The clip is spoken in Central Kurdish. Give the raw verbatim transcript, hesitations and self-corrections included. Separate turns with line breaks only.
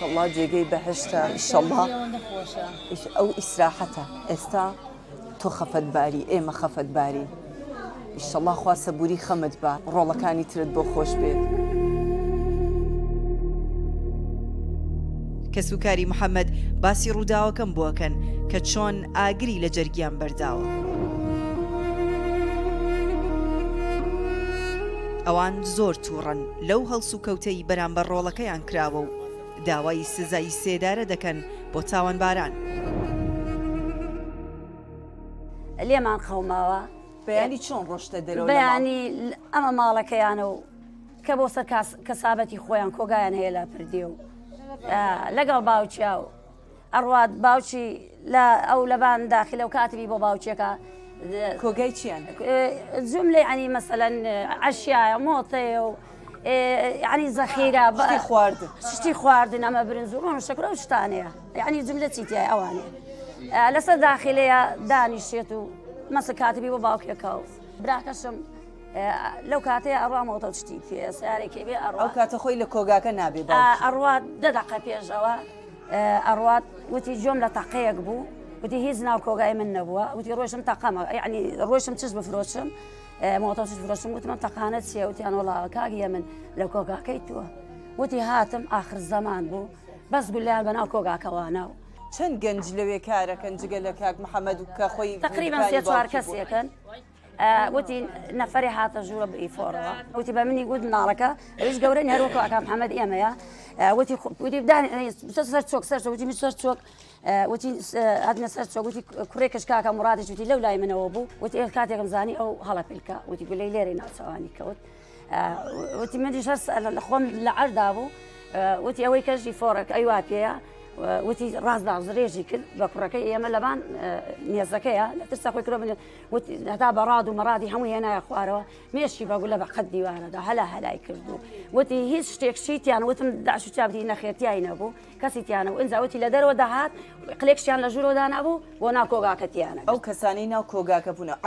شاء الله جێگەی بەهشتە ئینشاءالله ئەو ئیسراحەتە ئێستا تۆ خەفەتباری ئێمە خەفەتباری ئینشاءالله خوا سەبووری خەمت بە ڕۆڵەکانی ترت بۆ خۆش بێت.
کەسوکاری محەممەد باسی ڕووداوەکەم بووەکەن کە چۆن ئاگری لە جەرگیان بەرداوە. ئەوان زۆر تووڕەن لەو هەڵس و کەوتەی بەرامبەر ڕۆڵەکەیان کراوە و داوای سزای سێدارە دەکەن بۆ تاوانباران.
لێمان خەوماوە
بەیانی چۆن ڕۆشتە دەرەوە
بەیانی ئەمە ماڵەکەیانە و کە بۆ سەر کەسابەتی خۆیان کۆگایان هەیە لە پردی و لەگەڵ باوچیا و ئەڕوات باوچی لە ئەو لەبان داخلە و کاتبی بۆ باوچێکە
کۆگای چیان
جملة يعني مثلا عشياء موطي و يعني ذخيرة
شتي خواردن
شتي خواردن أما برنزورون وشكرا وشتانية يعني جملة تيتي أواني لسه داخلية دانيشيتو مثلا كاتبي وباوكيكاو براكشم لو كاتي أروى موطو تشتي في سياري كبير أروى
أو كاتي خوي لكوغاكا نابي باوكي
أروى ددقة بيجوا أروى وتي جملة تقيق بو وتي هيزنا وكوغاي من نبوة وتي روشم تقامة يعني روشم تشبه فروشم موطو تشبه فروشم وتي من تقانت سيا وتي أنا والله كاقية من لو كوغا كيتوه وتي هاتم آخر الزمان بو بس قول لي بنا كوغا كواناو
چەند گەنج لەوێ کارەکەن جگە لە کاک محەممەد و کە خۆی
تقریبا سێ چوار کەسێکن وتی نەفەری هاتە ژوورە بئیفۆرەوە وتی بە منی گوت مناڵەکە ئەویش گەورەی هەروەکو ئاکا محەممەد ئێمەیە وتی وتی بدانێ سەر چۆک سەر وتی من سەر چۆک وتی هاتنە سەر چۆک وتی کوڕێکش کاکە مورادش وتی لەو لای منەوە بوو وتی ئێ کاتێکم زانی ئەو هەڵە پلکە وتی گولەی لێرەی ناوچەوانی کەوت وتی منیش هەر لە خۆم لە عەردا بوو وتی ئەوەی کەژی فۆرەکە ئەی وا پێیە وتی ڕازدا زرێژی کرد بە کوڕەکەی ئێمە لەبان نێزەکەیە لە ترسا خۆی کرۆ هەتا بەڕاد و مەڕادی هەموو هێنایە خوارەوە مێشی بەگولە بە قەت دیوارەدا هەلا هەلای کردو وتی هیچ شتێک شیتیان وتم داش و چاوتی نەخێتیای نەبوو کەسیتیانە و ئەنجا وتی لە دەرەوە دەهات قلێکشیان لە ژوورەوە دانابوو بۆ ناو کۆگاکەتیانە
ئەو کەسانی ناو کۆگاکە بوون